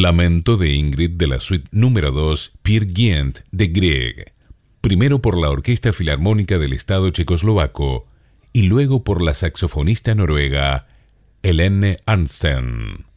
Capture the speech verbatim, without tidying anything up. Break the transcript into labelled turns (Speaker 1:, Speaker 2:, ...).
Speaker 1: Lamento de Ingrid de la suite número dos, Peer Gynt de Grieg, primero por la Orquesta Filarmónica del Estado Checoslovaco y luego por la saxofonista noruega Helene Arntzen.